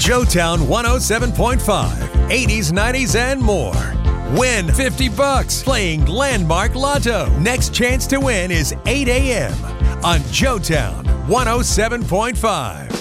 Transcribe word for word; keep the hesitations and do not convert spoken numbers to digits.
Joetown one oh seven point five, eighties, nineties, and more. Win fifty bucks playing Landmark Lotto. Next chance to win is eight a.m. on Joetown one oh seven point five.